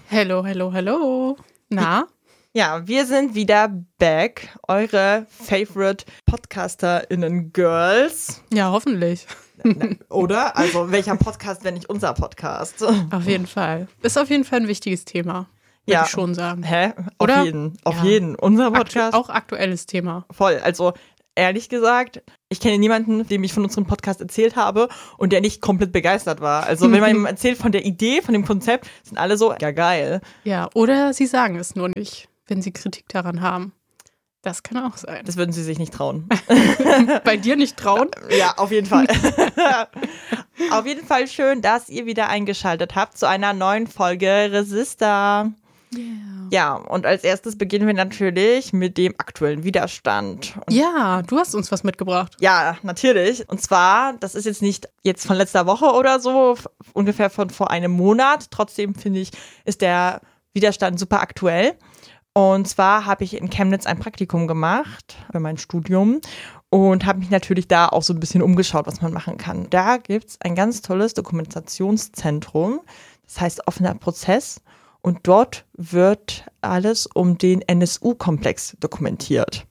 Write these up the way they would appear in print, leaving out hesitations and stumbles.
Hello, hello, hello. Na? Ja, wir sind wieder back. Eure favorite PodcasterInnen-Girls. Ja, hoffentlich. Oder? Also, welcher Podcast, wenn nicht unser Podcast? Auf jeden Fall. Ist auf jeden Fall ein wichtiges Thema, würde ich schon sagen. Hä? Oder? Auf jeden. Unser Podcast. Auch aktuelles Thema. Voll. Also, ehrlich gesagt, ich kenne niemanden, dem ich von unserem Podcast erzählt habe und der nicht komplett begeistert war. Also, wenn man ihm erzählt von der Idee, von dem Konzept, sind alle so, ja, geil. Ja, oder sie sagen es nur nicht, wenn sie Kritik daran haben. Das kann auch sein. Das würden sie sich nicht trauen. Bei dir nicht trauen? Ja, auf jeden Fall. Auf jeden Fall schön, dass ihr wieder eingeschaltet habt zu einer neuen Folge Resistor. Yeah. Ja, und als erstes beginnen wir natürlich mit dem aktuellen Widerstand. Ja, du hast uns was mitgebracht. Ja, natürlich. Und zwar, das ist jetzt nicht jetzt von letzter Woche oder so, ungefähr von vor einem Monat. Trotzdem finde ich, ist der Widerstand super aktuell. Und zwar habe ich in Chemnitz ein Praktikum gemacht für mein Studium und habe mich natürlich da auch so ein bisschen umgeschaut, was man machen kann. Da gibt es ein ganz tolles Dokumentationszentrum, das heißt offener Prozess. Und dort wird alles um den NSU-Komplex dokumentiert.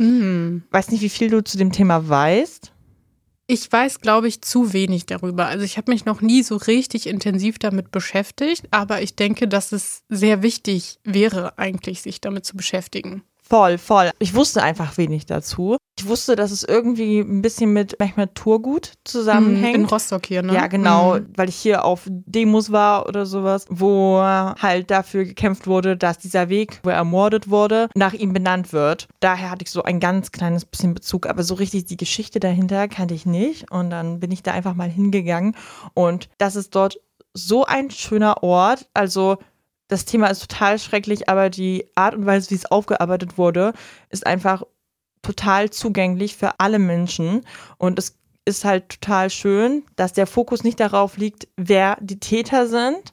Weiß nicht, wie viel du zu dem Thema weißt. Ich weiß, glaube ich, zu wenig darüber. Also ich habe mich noch nie so richtig intensiv damit beschäftigt, aber ich denke, dass es sehr wichtig wäre, eigentlich sich damit zu beschäftigen. Voll. Ich wusste einfach wenig dazu. Ich wusste, dass es irgendwie ein bisschen mit Mehmet Turgut zusammenhängt. In Rostock hier, ne? Ja, genau, weil ich hier auf Demos war oder sowas, wo halt dafür gekämpft wurde, dass dieser Weg, wo er ermordet wurde, nach ihm benannt wird. Daher hatte ich so ein ganz kleines bisschen Bezug, aber so richtig die Geschichte dahinter kannte ich nicht. Und dann bin ich da einfach mal hingegangen und das ist dort so ein schöner Ort, also das Thema ist total schrecklich, aber die Art und Weise, wie es aufgearbeitet wurde, ist einfach total zugänglich für alle Menschen. Und es ist halt total schön, dass der Fokus nicht darauf liegt, wer die Täter sind,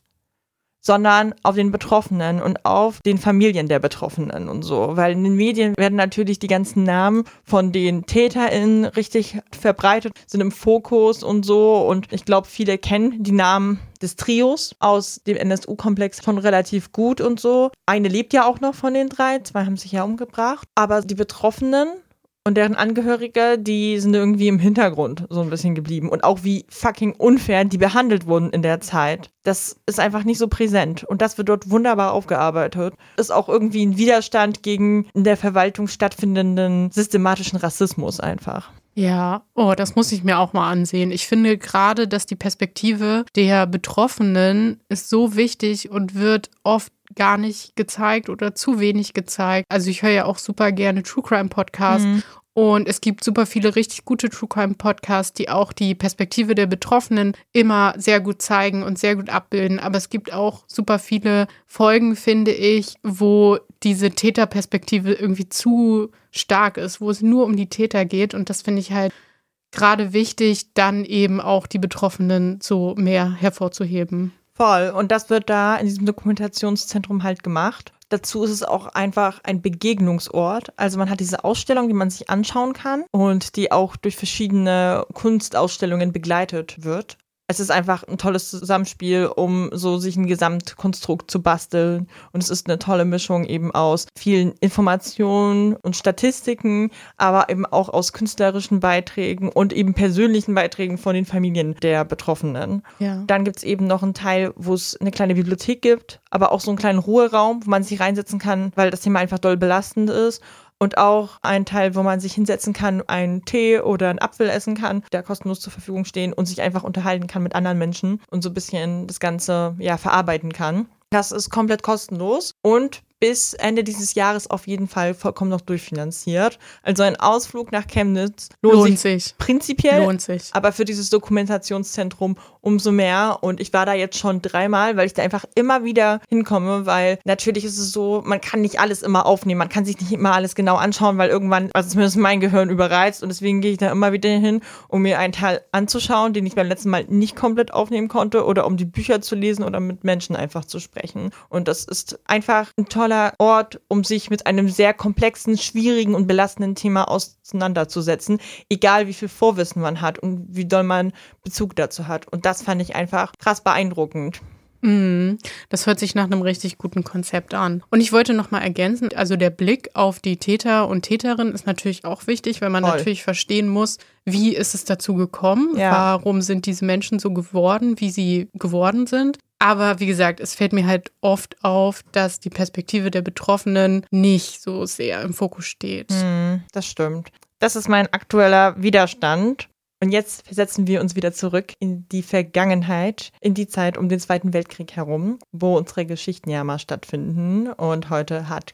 sondern auf den Betroffenen und auf den Familien der Betroffenen und so. Weil in den Medien werden natürlich die ganzen Namen von den TäterInnen richtig verbreitet, sind im Fokus und so. Und ich glaube, viele kennen die Namen des Trios aus dem NSU-Komplex schon relativ gut und so. Eine lebt ja auch noch von den 3, 2 haben sich ja umgebracht. Aber die Betroffenen und deren Angehörige, die sind irgendwie im Hintergrund so ein bisschen geblieben. Und auch wie fucking unfair die behandelt wurden in der Zeit. Das ist einfach nicht so präsent. Und das wird dort wunderbar aufgearbeitet. Ist auch irgendwie ein Widerstand gegen in der Verwaltung stattfindenden systematischen Rassismus einfach. Ja, das muss ich mir auch mal ansehen. Ich finde gerade, dass die Perspektive der Betroffenen ist so wichtig und wird oft gar nicht gezeigt oder zu wenig gezeigt. Also ich höre ja auch super gerne True Crime Podcasts und es gibt super viele richtig gute True Crime Podcasts, die auch die Perspektive der Betroffenen immer sehr gut zeigen und sehr gut abbilden. Aber es gibt auch super viele Folgen, finde ich, wo diese Täterperspektive irgendwie zu stark ist, wo es nur um die Täter geht. Und das finde ich halt gerade wichtig, dann eben auch die Betroffenen so mehr hervorzuheben. Voll. Und das wird da in diesem Dokumentationszentrum halt gemacht. Dazu ist es auch einfach ein Begegnungsort. Also man hat diese Ausstellung, die man sich anschauen kann und die auch durch verschiedene Kunstausstellungen begleitet wird. Es ist einfach ein tolles Zusammenspiel, um so sich ein Gesamtkonstrukt zu basteln. Und es ist eine tolle Mischung eben aus vielen Informationen und Statistiken, aber eben auch aus künstlerischen Beiträgen und eben persönlichen Beiträgen von den Familien der Betroffenen. Ja. Dann gibt es eben noch einen Teil, wo es eine kleine Bibliothek gibt, aber auch so einen kleinen Ruheraum, wo man sich reinsetzen kann, weil das Thema einfach doll belastend ist. Und auch ein Teil, wo man sich hinsetzen kann, einen Tee oder einen Apfel essen kann, der kostenlos zur Verfügung stehen und sich einfach unterhalten kann mit anderen Menschen und so ein bisschen das Ganze verarbeiten kann. Das ist komplett kostenlos und bis Ende dieses Jahres auf jeden Fall vollkommen noch durchfinanziert. Also ein Ausflug nach Chemnitz lohnt sich prinzipiell, lohnt sich. Aber für dieses Dokumentationszentrum umso mehr. Und ich war da jetzt schon 3-mal, weil ich da einfach immer wieder hinkomme, weil natürlich ist es so, man kann nicht alles immer aufnehmen, man kann sich nicht immer alles genau anschauen, weil irgendwann, also zumindest mein Gehirn überreizt und deswegen gehe ich da immer wieder hin, um mir einen Teil anzuschauen, den ich beim letzten Mal nicht komplett aufnehmen konnte oder um die Bücher zu lesen oder mit Menschen einfach zu sprechen. Und das ist einfach ein toller Ort, um sich mit einem sehr komplexen, schwierigen und belastenden Thema auseinanderzusetzen, egal wie viel Vorwissen man hat und wie doll man Bezug dazu hat. Und das fand ich einfach krass beeindruckend. Das hört sich nach einem richtig guten Konzept an. Und ich wollte noch mal ergänzen, also der Blick auf die Täter und Täterin ist natürlich auch wichtig, weil man natürlich verstehen muss, wie ist es dazu gekommen, warum sind diese Menschen so geworden, wie sie geworden sind. Aber wie gesagt, es fällt mir halt oft auf, dass die Perspektive der Betroffenen nicht so sehr im Fokus steht. Das stimmt. Das ist mein aktueller Widerstand. Und jetzt versetzen wir uns wieder zurück in die Vergangenheit, in die Zeit um den Zweiten Weltkrieg herum, wo unsere Geschichten ja mal stattfinden. Und heute hat